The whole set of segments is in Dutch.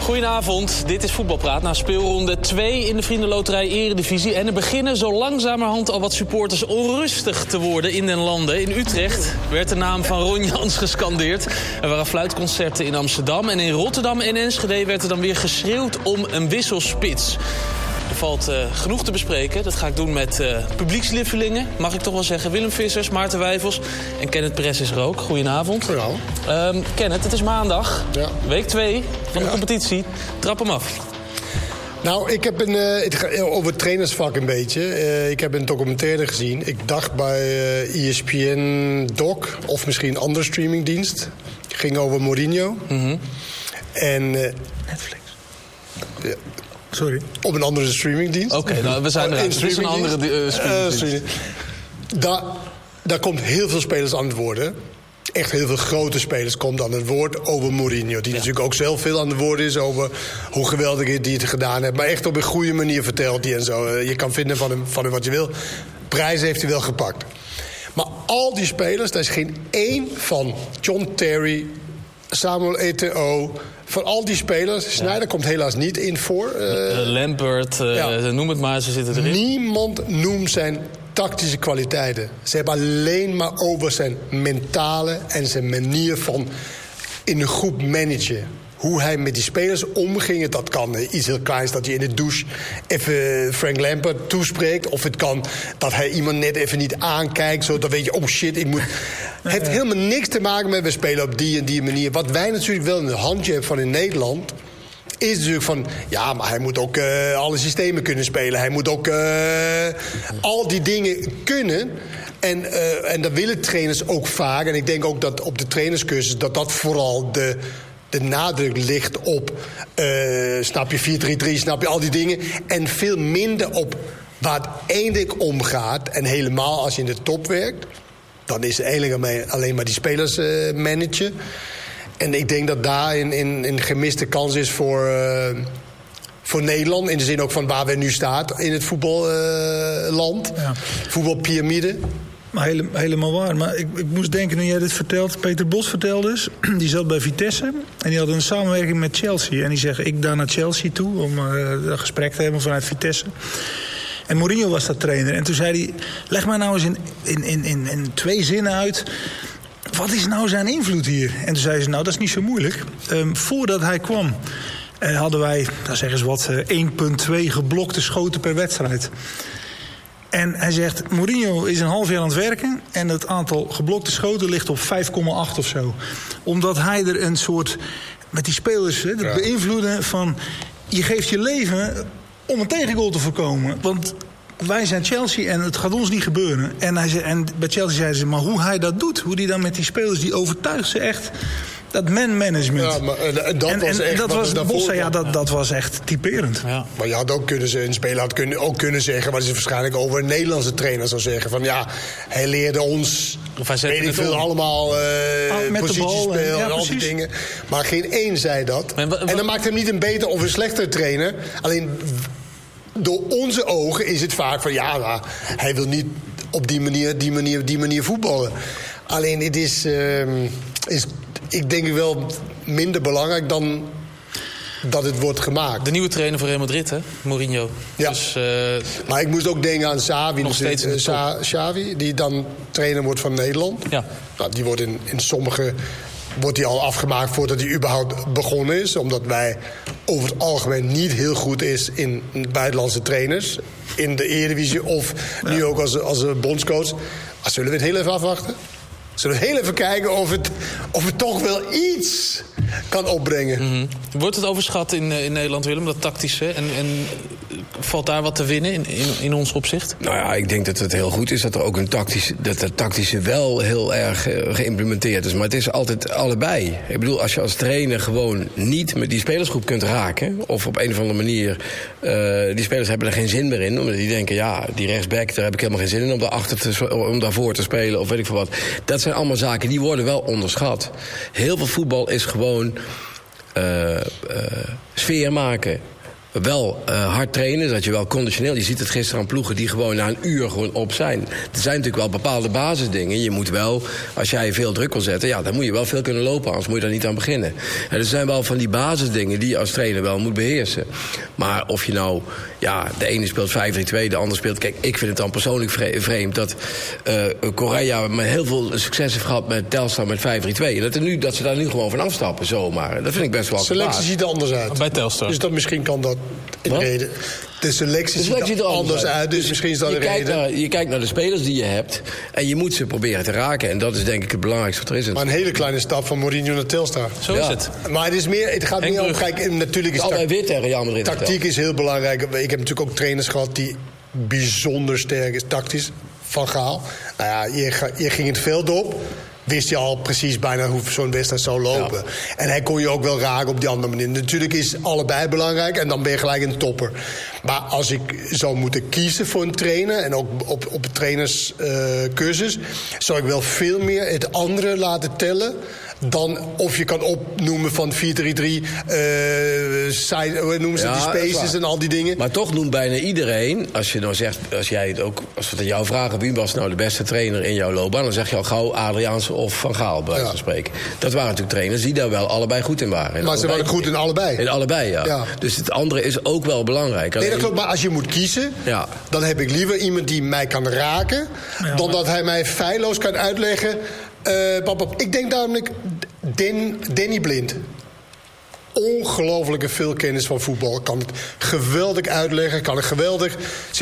Goedenavond, dit is Voetbalpraat na speelronde 2 in de Vriendenloterij Eredivisie. En er beginnen zo langzamerhand al wat supporters onrustig te worden in den landen. In Utrecht werd de naam van Ron Jans gescandeerd. Er waren fluitconcerten in Amsterdam. En in Rotterdam en Enschede werd er dan weer geschreeuwd om een wisselspits. Er valt genoeg te bespreken. Dat ga ik doen met publiekslievelingen, mag ik toch wel zeggen. Willem Vissers, Maarten Wijfels en Kenneth Perez is er ook. Goedenavond. Goedenavond. Kenneth, het is maandag, week 2 van de competitie. Trap hem af. Nou, ik heb over het trainersvak een beetje. Ik heb een documentaire gezien. Ik dacht bij ESPN Doc, of misschien een andere streamingdienst. Het ging over Mourinho. Mm-hmm. En Netflix. Ja. Sorry. Op een andere streamingdienst. Oké, nou, we zijn er. Het is een andere streamingdienst. Daar komt heel veel spelers aan het woord, hè? Echt heel veel grote spelers komt aan het woord over Mourinho. Die natuurlijk ook zelf veel aan het woord is over hoe geweldig hij het gedaan heeft. Maar echt op een goede manier vertelt hij en zo. Je kan vinden van hem wat je wil. Prijzen heeft hij wel gepakt. Maar al die spelers, daar is geen één van John Terry, Samuel Eto'o, van al die spelers. Sneijder komt helaas niet in voor. Lampert, noem het maar, ze zitten erin. Niemand noemt zijn tactische kwaliteiten. Ze hebben alleen maar over zijn mentale en zijn manier van in een groep managen. Hoe hij met die spelers omging, dat kan iets heel kleins, dat hij in de douche even Frank Lampard toespreekt. Of het kan dat hij iemand net even niet aankijkt, zodat weet je, oh shit, ik moet. Het heeft helemaal niks te maken met we spelen op die en die manier. Wat wij natuurlijk wel in het handje hebben van in Nederland, is natuurlijk van, ja, maar hij moet ook alle systemen kunnen spelen. Hij moet ook al die dingen kunnen. En dat willen trainers ook vaak. En ik denk ook dat op de trainerscursus dat vooral de nadruk ligt op, snap je, 4-3-3, snap je, al die dingen. En veel minder op waar het eindelijk om gaat. En helemaal als je in de top werkt, dan is het eigenlijk alleen maar die spelers managen. En ik denk dat daar een gemiste kans is voor Nederland. In de zin ook van waar we nu staan in het voetballand. Voetbalpyramide. Maar helemaal waar. Maar ik moest denken, nu jij dit vertelt, Peter Bos vertelde dus, die zat bij Vitesse en die had een samenwerking met Chelsea. En die zeggen, ik daar naar Chelsea toe om een gesprek te hebben vanuit Vitesse. En Mourinho was dat trainer. En toen zei hij, leg mij nou eens in 2 zinnen uit, wat is nou zijn invloed hier? En toen zei ze, nou, dat is niet zo moeilijk. Voordat hij kwam, hadden wij, dan zeggen ze wat, 1,2 geblokte schoten per wedstrijd. En hij zegt, Mourinho is een half jaar aan het werken en het aantal geblokte schoten ligt op 5,8 of zo. Omdat hij er een soort, met die spelers, beïnvloeden van, je geeft je leven om een tegengoal te voorkomen. Want wij zijn Chelsea en het gaat ons niet gebeuren. En bij Chelsea zeiden ze, maar hoe hij dat doet, hoe hij dan met die spelers, die overtuigt ze echt. Dat man-management. Ja, maar dat was echt. Dat was Bos zei, dat was echt typerend. Ja. Maar je had ook een speler had ook kunnen zeggen, wat ze waarschijnlijk over een Nederlandse trainer zou zeggen, van ja, hij leerde ons, of hij weet ik veel, allemaal positiespel en al die dingen. Maar geen één zei dat. En dat maakt hem niet een beter of een slechter trainer. Alleen door onze ogen is het vaak van ja, nou, hij wil niet op die manier voetballen. Alleen het is ik denk wel minder belangrijk dan dat het wordt gemaakt. De nieuwe trainer voor Real Madrid, hè? Mourinho. Ja. Dus, maar ik moest ook denken aan Xavi. Nog steeds Xavi, die dan trainer wordt van Nederland. Ja. Nou, die wordt in sommige wordt hij al afgemaakt voordat hij überhaupt begonnen is. Omdat wij over het algemeen niet heel goed is in buitenlandse trainers. In de Eredivisie of nu ook als bondscoach. Maar zullen we het heel even afwachten? Zullen we heel even kijken of het toch wel iets kan opbrengen. Mm-hmm. Wordt het overschat in Nederland, Willem, dat tactische? En valt daar wat te winnen in ons opzicht? Nou ja, ik denk dat het heel goed is dat er ook dat tactische wel heel erg geïmplementeerd is. Maar het is altijd allebei. Ik bedoel, als je als trainer gewoon niet met die spelersgroep kunt raken, of op een of andere manier, die spelers hebben er geen zin meer in, omdat die denken, ja, die rechtsback, daar heb ik helemaal geen zin in om daarvoor te spelen, of weet ik veel wat. Dat zijn allemaal zaken die worden wel onderschat. Heel veel voetbal is gewoon sfeer maken. wel hard trainen, dat je wel conditioneel... Je ziet het gisteren aan ploegen die gewoon na een uur gewoon op zijn. Er zijn natuurlijk wel bepaalde basisdingen. Je moet wel, als jij veel druk wil zetten... ja, dan moet je wel veel kunnen lopen, anders moet je daar niet aan beginnen. En er zijn wel van die basisdingen die je als trainer wel moet beheersen. Maar of je nou... Ja, de ene speelt 5-3-2, de ander speelt... Kijk, ik vind het dan persoonlijk vreemd dat Correa met heel veel succes heeft gehad met Telstar met 5-3-2. En dat ze daar nu gewoon van afstappen, zomaar. Dat vind ik best wel selectie ziet er anders uit. Bij Telstar. Dus dat misschien kan dat in reden. De selectie ziet er anders uit, dus misschien is dat een reden. Je kijkt naar de spelers die je hebt en je moet ze proberen te raken. En dat is denk ik het belangrijkste wat er is. Maar een hele kleine stap van Mourinho naar Telstar. Zo is het. Maar het gaat meer om... Kijk, natuurlijk is tactiek is heel belangrijk. Ik heb natuurlijk ook trainers gehad die bijzonder sterk is tactisch. Van Gaal. Nou ja, je ging het veld op... wist je al precies bijna hoe zo'n wedstrijd zou lopen. Ja. En hij kon je ook wel raken op die andere manier. Natuurlijk is allebei belangrijk en dan ben je gelijk een topper. Maar als ik zou moeten kiezen voor een trainer... en ook op een trainerscursus... zou ik wel veel meer het andere laten tellen... dan of je kan opnoemen van 4-3-3... hoe noemen ze die spaces en al die dingen. Maar toch noemt bijna iedereen... als je nou zegt, als we het aan jou vragen... wie was nou de beste trainer in jouw loopbaan... dan zeg je al gauw Adriaanse of Van Gaal, bij wijze van spreken. Dat waren natuurlijk trainers die daar wel allebei goed in waren. Maar ze waren goed in allebei. In allebei, ja. Dus het andere is ook wel belangrijk. Nee, dat klopt, maar als je moet kiezen... dan heb ik liever iemand die mij kan raken... dan dat hij mij feilloos kan uitleggen... ik denk namelijk Danny Blind. Ongelooflijke veel kennis van voetbal. Kan het geweldig uitleggen. Kan een geweldig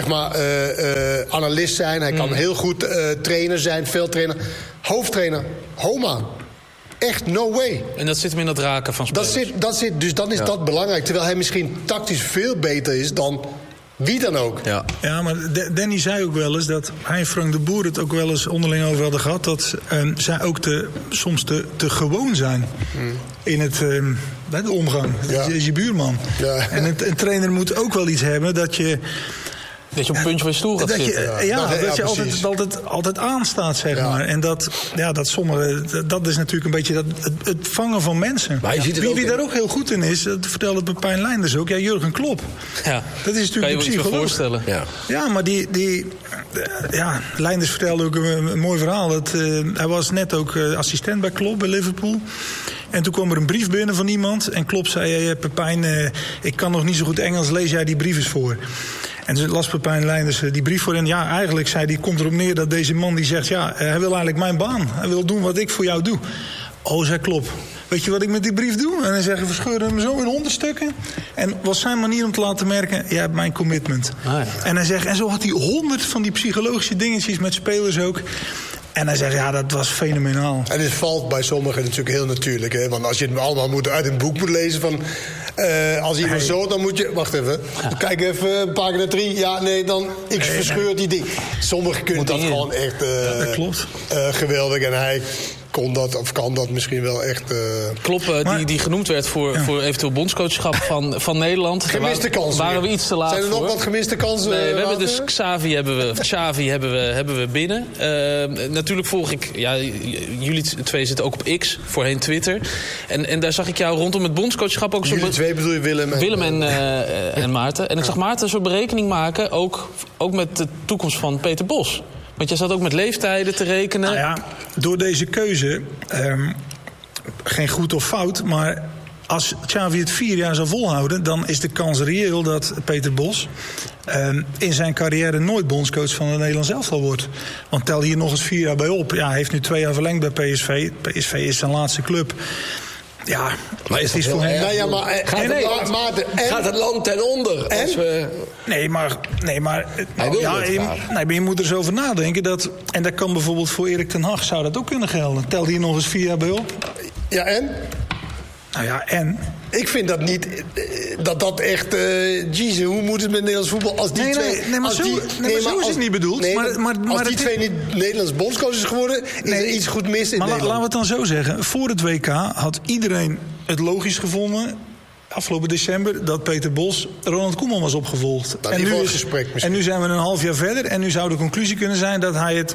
analist zijn. Hij kan heel goed trainer zijn, veldtrainer. Hoofdtrainer, Homa. Echt no way. En dat zit hem in dat raken van spelers. Dus dan is dat belangrijk. Terwijl hij misschien tactisch veel beter is dan... wie dan ook. Ja, maar Danny zei ook wel eens dat hij en Frank de Boer het ook wel eens onderling over hadden gehad... dat zij ook soms te gewoon zijn in de omgang. Dat is je buurman. Ja. En een trainer moet ook wel iets hebben dat je... Dat je op een puntje van je stoel gaat zitten. Dat je altijd aanstaat, zeg maar. En dat is natuurlijk een beetje het vangen van mensen. Maar wie daar ook heel goed in is, dat vertelde Pepijn Leinders ook. Ja, Jurgen Klopp. Ja. Dat is natuurlijk een psycholoog. Kan je je voorstellen. Ja, maar Leinders vertelde ook een mooi verhaal. Hij was net ook assistent bij Klopp bij Liverpool. En toen kwam er een brief binnen van iemand. En Klopp zei, Pepijn, ik kan nog niet zo goed Engels, lees jij die brief eens voor. En dus las Pepijn Leinders die brief voor. En ja, eigenlijk zei die, komt erop neer dat deze man die zegt... ja, hij wil eigenlijk mijn baan. Hij wil doen wat ik voor jou doe. Oh, zei Klopp. Weet je wat ik met die brief doe? En hij zegt, we scheuren hem zo in 100 stukken. En was zijn manier om te laten merken... jij hebt mijn commitment. En hij zegt, en zo had hij 100 van die psychologische dingetjes met spelers ook... En hij zegt, ja, dat was fenomenaal. En het valt bij sommigen natuurlijk heel natuurlijk. Hè? Want als je het allemaal uit een boek moet lezen van... als iemand zo, dan moet je... Wacht even. Kijk even, pagina 3. Ja, nee, dan... Ik verscheur die ding. Sommigen kunnen dat gewoon echt... dat klopt. Geweldig. En hij... kon dat of kan dat misschien wel echt... Kloppen, die genoemd werd voor eventueel bondscoachschap van Nederland. Gemiste kansen. Waren we iets te laat voor. Zijn er nog wat gemiste kansen? Nee, we hebben dus Xavi hebben we binnen. Natuurlijk volg ik... Ja, jullie twee zitten ook op X, voorheen Twitter. En daar zag ik jou rondom het bondscoachschap ook... Jullie twee bedoel je Willem en Maarten. En ik zag Maarten een soort berekening maken... ook met de toekomst van Peter Bos. Want jij zat ook met leeftijden te rekenen. Nou ja, door deze keuze, geen goed of fout... maar als Xavi het 4 jaar zou volhouden... dan is de kans reëel dat Peter Bos... in zijn carrière nooit bondscoach van het Nederlands elftal wordt. Want tel hier nog eens 4 jaar bij op. Ja, hij heeft nu 2 jaar verlengd bij PSV. PSV is zijn laatste club... Ja, maar is het voor hem? Gaat het land ten onder? Nee, maar je moet er eens over nadenken. En dat kan bijvoorbeeld voor Erik ten Hag zou dat ook kunnen gelden. Tel hier nog eens 4 jaar bij op. Ja, en? Nou ja, en? Ik vind dat niet... Dat echt... Jezus, hoe moet het met Nederlands voetbal... Als die twee... Nee, maar zo is het niet bedoeld. Nee, als die twee niet Nederlands bondscoach is geworden... is er iets goed mis in Nederland. Maar laten we het dan zo zeggen. Voor het WK had iedereen het logisch gevonden... afgelopen december... dat Peter Bos Ronald Koeman was opgevolgd. En nu zijn we een half jaar verder... en nu zou de conclusie kunnen zijn dat hij het...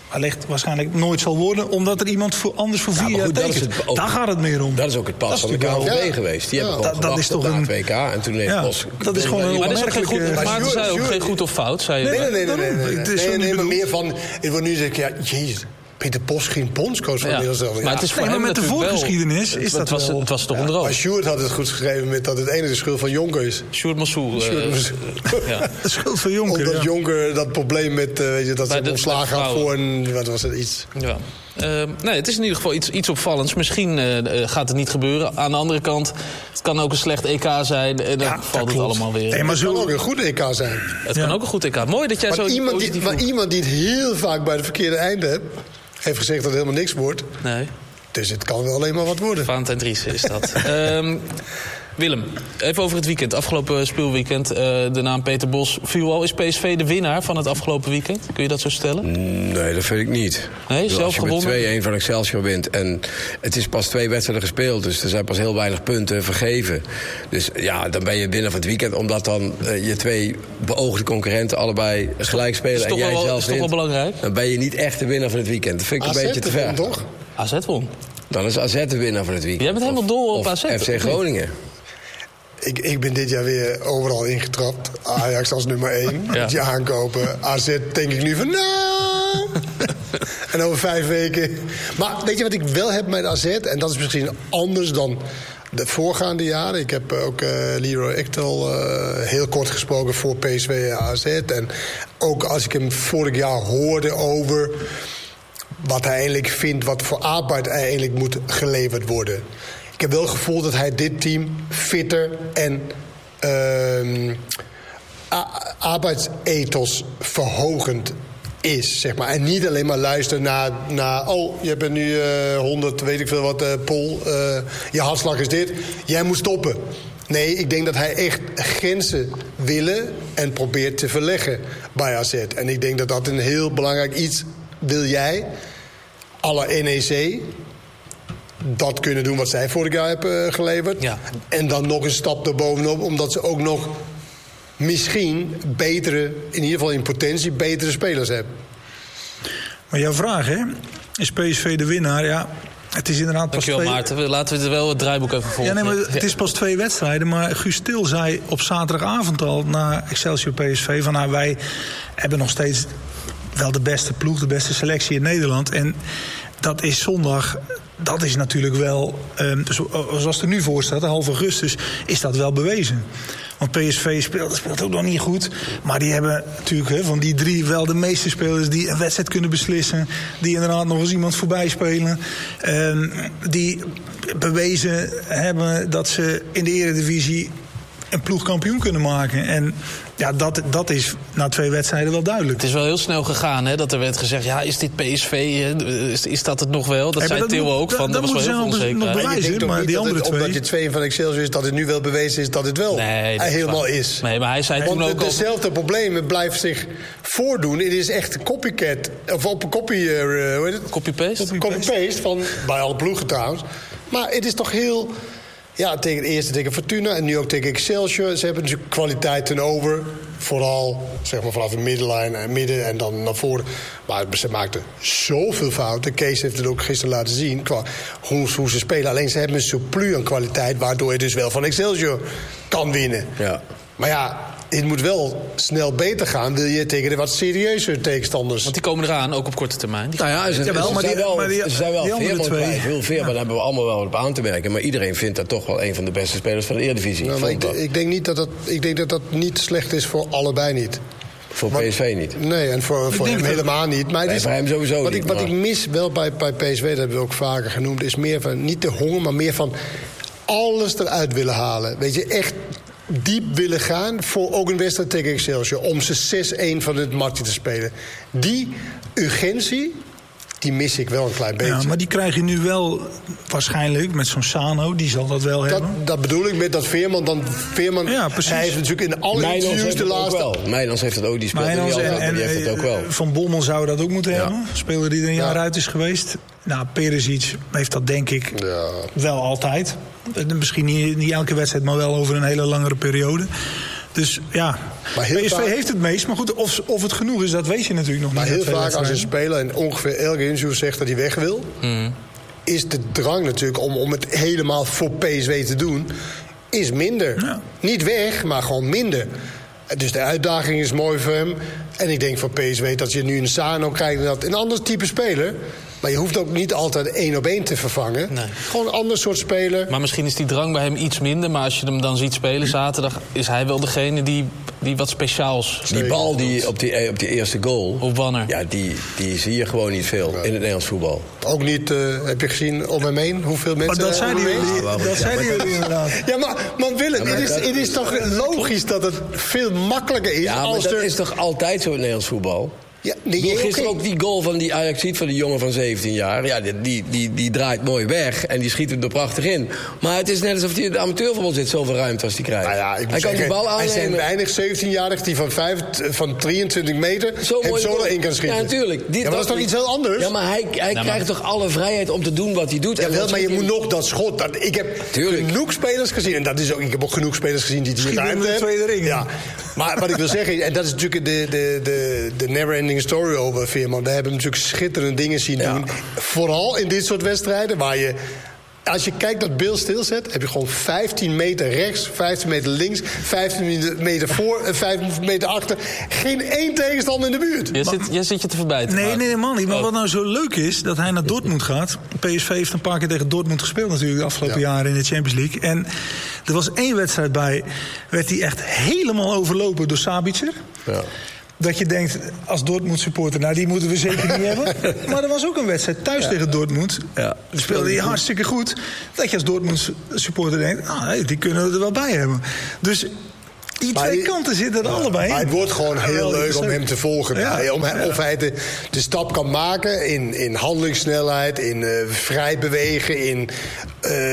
wellicht waarschijnlijk nooit zal worden, omdat er iemand anders voor 4 jaar tekent. Daar gaat het meer om. Dat is ook het pas van de KNVB geweest. Die hebben gewoon dat is toch een WK en toen heeft Bos... Dat is gewoon een maar dat is ook geen goed, Maarten zei ook geen goed of fout, zei je. Nee, maar meer van... Ik wil nu zeggen, jezus... Peter Bos geen bondscoach van Nederland zelf. Maar het is voor hem met de voorgeschiedenis is dat wel... Het was toch een droom. Maar Sjoerd had het goed geschreven met dat het enige schuld van Jonker is. Sjoerd Massoul. De schuld van Jonker. Omdat Jonker dat probleem met dat ze ontslagen had voor een... Wat was het, iets? Ja. Nee, het is in ieder geval iets opvallends. Misschien gaat het niet gebeuren. Aan de andere kant, het kan ook een slecht EK zijn. En dan valt het allemaal weer. Nee, maar het kan ook een goed EK zijn. Het kan ook een goed EK. Mooi dat jij zo positief... Maar iemand die het heel vaak bij de verkeerde einde hebt... heeft gezegd dat het helemaal niks wordt. Nee. Dus het kan wel alleen maar wat worden. Valentijn Driessen is dat. Willem, even over het weekend. Afgelopen speelweekend. De naam Peter Bos viel al. Is PSV de winnaar van het afgelopen weekend? Kun je dat zo stellen? Nee, dat vind ik niet. Nee, zelf gewonnen? Als je met 2-1 van Excelsior wint... en het is pas 2 wedstrijden gespeeld... dus er zijn pas heel weinig punten vergeven. Dus ja, dan ben je winnaar van het weekend... omdat dan je 2 beoogde concurrenten allebei gelijk spelen... en jij zelf wint. Is toch wel belangrijk? Dan ben je niet echt de winnaar van het weekend. Dat vind ik een beetje te ver. Toch? AZ won. Dan is AZ de winnaar van het weekend. Jij bent helemaal dol op AZ. FC Groningen. Ik ben dit jaar weer overal ingetrapt. Ajax als nummer 1. Met die aankopen. AZ denk ik nu van nou... en over 5 weken... Maar weet je wat ik wel heb met AZ? En dat is misschien anders dan de voorgaande jaren. Ik heb ook Leroy Ektel heel kort gesproken voor PSV en AZ. En ook als ik hem vorig jaar hoorde over... wat hij eigenlijk vindt, wat voor arbeid eigenlijk moet geleverd worden. Ik heb wel het gevoel dat hij dit team fitter en arbeidsethos verhogend is, zeg maar. En niet alleen maar luisteren naar oh, je bent nu 100, weet ik veel wat, Pol. Je hartslag is dit. Jij moet stoppen. Nee, ik denk dat hij echt grenzen willen en probeert te verleggen bij AZ. En ik denk dat dat een heel belangrijk iets... Wil jij, à la NEC... dat kunnen doen wat zij vorig jaar hebben geleverd. Ja. En dan nog een stap erbovenop, omdat ze ook nog misschien betere, in ieder geval in potentie, betere spelers hebben. Maar jouw vraag, hè? Is PSV de winnaar? Ja, het is inderdaad pas 2... Maarten, laten we wel het draaiboek even volgen. Ja, nee, maar het is pas 2 wedstrijden. Maar Guus Til zei op zaterdagavond al na Excelsior PSV... van nou, wij hebben nog steeds wel de beste ploeg, de beste selectie in Nederland. En dat is zondag... Dat is natuurlijk wel, zoals het er nu voor staat, half augustus, is dat wel bewezen. Want PSV speelt ook nog niet goed. Maar die hebben natuurlijk van die 3 wel de meeste spelers die een wedstrijd kunnen beslissen. Die inderdaad nog eens iemand voorbij spelen. Die bewezen hebben dat ze in de Eredivisie een ploeg kampioen kunnen maken. En ja, dat is na 2 wedstrijden wel duidelijk. Het is wel heel snel gegaan, hè, dat er werd gezegd... ja, is dit PSV, is dat het nog wel? Dat zei Til ook, van dat was wel heel veel onzekerheid. Ik denk toch niet omdat je 2 van Excelsior is... dat het nu wel bewezen is dat het wel helemaal is. Nee, maar hij zei toen ook... dezelfde problemen blijven zich voordoen. Het is echt een copycat, of op een copy-paste van bij alle ploegen trouwens. Maar het is toch heel... Ja, tegen het eerste tegen Fortuna en nu ook tegen Excelsior. Ze hebben natuurlijk kwaliteit ten over. Vooral zeg maar vanaf de midden en dan naar voren. Maar ze maakten zoveel fouten. Kees heeft het ook gisteren laten zien. Qua hoe ze spelen. Alleen ze hebben een surplus aan kwaliteit. Waardoor je dus wel van Excelsior kan winnen. Ja. Maar ja, het moet wel snel beter gaan. Wil je tegen de wat serieuze tegenstanders. Want die komen eraan, ook op korte termijn. Nou ja, ze zijn wel heel veel. Maar daar hebben we allemaal wel op aan te merken. Maar iedereen vindt dat toch wel een van de beste spelers van de Eredivisie. Nou, ik denk dat dat niet slecht is voor allebei niet. Voor PSV niet? Nee, en voor hem helemaal niet. Maar voor hem sowieso niet. Wat ik mis wel bij PSV, dat hebben we ook vaker genoemd... is meer van, niet de honger, maar meer van alles eruit willen halen. Weet je, echt diep willen gaan voor ook een wedstrijd tegen Excelsior... om ze 6-1 van het matje te spelen. Die urgentie, die mis ik wel een klein beetje. Ja, maar die krijg je nu wel waarschijnlijk met zo'n Sano, die zal dat wel hebben. Dat bedoel ik met dat Veerman. Ja, precies. Hij heeft natuurlijk in alle interviews de laatste... Mijnans heeft dat ook, die speelt niet altijd, maar die heeft dat ook wel. Van Bommel zou dat ook moeten hebben. Speler die er een jaar uit is geweest. Nou, Perisic heeft dat denk ik wel altijd. Misschien niet elke wedstrijd, maar wel over een hele langere periode. Dus ja, PSV heeft het meest. Maar goed, of het genoeg is, dat weet je natuurlijk nog niet. Maar heel vaak als een speler en ongeveer elke interview zegt dat hij weg wil... is de drang natuurlijk om het helemaal voor PSV te doen... is minder. Ja. Niet weg, maar gewoon minder. Dus de uitdaging is mooi voor hem. En ik denk voor PSV dat je nu een Sano krijgt... dat een ander type speler... Maar je hoeft ook niet altijd 1-op-1 te vervangen. Nee. Gewoon een ander soort speler. Maar misschien is die drang bij hem iets minder. Maar als je hem dan ziet spelen zaterdag... is hij wel degene die wat speciaals... Die bal die op die eerste goal... Op Wanner. Ja, die zie je gewoon niet veel in het Nederlands voetbal. Ook niet, heb je gezien om hem heen? Hoeveel mensen... Maar dat zeiden jullie inderdaad. Ja, maar Willem, het is toch logisch dat het veel makkelijker is... Ja, maar dat is toch altijd zo in het Nederlands voetbal? Ja, gisteren ook die goal van die Ajaxiet van die jongen van 17 jaar. Ja, die draait mooi weg en die schiet hem er prachtig in. Maar het is net alsof hij in de amateurvoetbal zit, zoveel ruimte als hij krijgt. Nou ja, hij kan die bal aannemen. Hij zijn weinig 17-jarig die van 23 meter zo erin kan schieten. Ja, natuurlijk. Maar dat is toch iets heel anders? Ja, maar hij krijgt toch alle vrijheid om te doen wat hij doet. Ja, wel, maar je moet nog dat schot. Ik heb genoeg spelers gezien. En dat is ook, ik heb ook genoeg spelers gezien die ruimte hebben. Ja. Maar wat ik wil zeggen, en dat is natuurlijk de never-ending story over Veerman. We hebben natuurlijk schitterende dingen zien doen. Vooral in dit soort wedstrijden waar je... Als je kijkt dat beeld stilzet, heb je gewoon 15 meter rechts, 15 meter links, 15 meter voor en 15 meter achter. Geen één tegenstander in de buurt. Jij zit je te verbijten. Nee, man niet. Maar wat nou zo leuk is, dat hij naar Dortmund gaat. PSV heeft een paar keer tegen Dortmund gespeeld natuurlijk de afgelopen jaren in de Champions League. En er was 1 wedstrijd bij, werd hij echt helemaal overlopen door Sabitzer. Ja. Dat je denkt, als Dortmund supporter, nou die moeten we zeker niet hebben. Maar er was ook een wedstrijd thuis tegen Dortmund. Ja. Speelde hij hartstikke goed. Dat je als Dortmund supporter denkt, die kunnen we er wel bij hebben. Dus die twee kanten zitten er allebei. Maar het wordt gewoon heel leuk om hem te volgen. Ja. Of hij de stap kan maken in handelingssnelheid, in vrij bewegen, in